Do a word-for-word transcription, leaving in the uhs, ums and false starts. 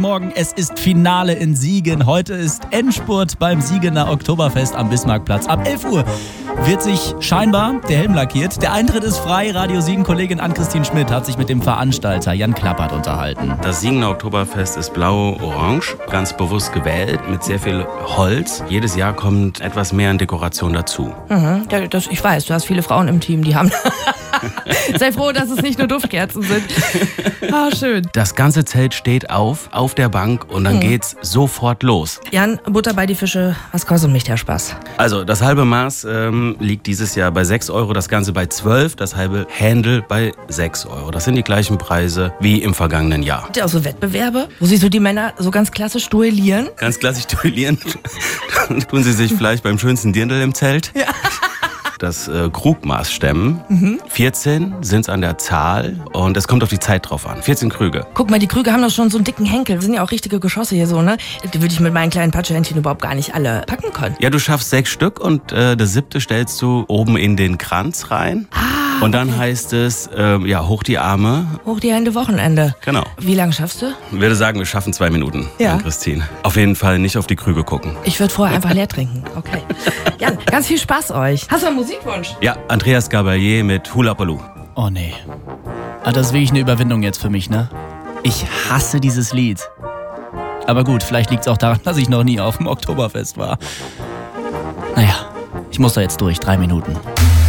Morgen, es ist Finale in Siegen. Heute ist Endspurt beim Siegener Oktoberfest am Bismarckplatz. Ab elf Uhr wird sich scheinbar der Helm lackiert. Der Eintritt ist frei. Radio Siegen-Kollegin Ann-Christine Schmidt hat sich mit dem Veranstalter Jan Klappert unterhalten. Das Siegener Oktoberfest ist blau-orange, ganz bewusst gewählt, mit sehr viel Holz. Jedes Jahr kommt etwas mehr an Dekoration dazu. Mhm, das, ich weiß, du hast viele Frauen im Team, die haben... Sei froh, dass es nicht nur Duftkerzen sind. Ah, schön. Das ganze Zelt steht auf, auf der Bank und dann hm. geht's sofort los. Jan, Butter bei die Fische, was kostet mich der Spaß? Also das halbe Maß ähm, liegt dieses Jahr bei sechs Euro, das Ganze bei zwölf, das halbe Händel bei sechs Euro. Das sind die gleichen Preise wie im vergangenen Jahr. Habt ihr auch so Wettbewerbe, wo sich so die Männer so ganz klassisch duellieren? Ganz klassisch duellieren? Tun sie sich vielleicht beim schönsten Dirndl im Zelt? Ja. Das äh, Krugmaß stemmen. Mhm. vierzehn sind es an der Zahl und es kommt auf die Zeit drauf an. vierzehn Krüge. Guck mal, die Krüge haben doch schon so einen dicken Henkel. Das sind ja auch richtige Geschosse hier so, ne? Die würde ich mit meinen kleinen Patschehändchen überhaupt gar nicht alle packen können. Ja, du schaffst sechs Stück und äh, das siebte stellst du oben in den Kranz rein. Ah, und dann okay. heißt es, äh, ja, hoch die Arme. Hoch die Hände, Wochenende. Genau. Wie lange schaffst du? Ich würde sagen, wir schaffen zwei Minuten, ja. Christine. Auf jeden Fall nicht auf die Krüge gucken. Ich würde vorher einfach leer trinken. Okay. Jan, ganz viel Spaß euch. Hast du einen Musikwunsch? Ja, Andreas Gabalier mit Hula Baloo. Oh nee. Ah, das ist wirklich eine Überwindung jetzt für mich, ne? Ich hasse dieses Lied. Aber gut, vielleicht liegt es auch daran, dass ich noch nie auf dem Oktoberfest war. Naja, ich muss da jetzt durch. Drei Minuten.